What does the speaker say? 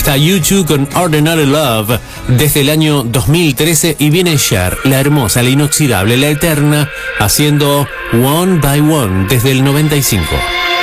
Está U2 con Ordinary Love desde el año 2013 y viene Cher, la hermosa, la inoxidable, la eterna, haciendo One by One desde el 95.